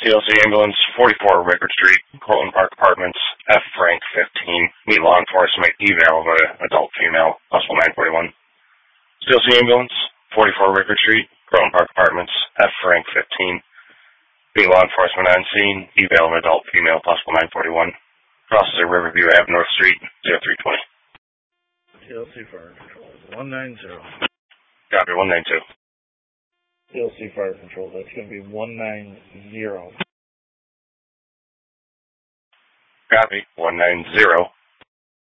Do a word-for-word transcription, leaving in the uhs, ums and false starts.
T L C Ambulance, forty-four Rickard Street, Cortland Park Apartments, F. Frank fifteen. Need law enforcement eval of an adult female, possible nine forty-one. T L C Ambulance, forty-four Rickard Street, Cortland Park Apartments, F. Frank fifteen. Need law enforcement on scene, eval of an adult female, possible nine forty-one. Crosses at Riverview Ave, North Street, zero three twenty. T L C Fire Control, one nine zero. Copy, one nine two. T L C Fire Control, that's going to be one nine zero. Copy, one nine zero.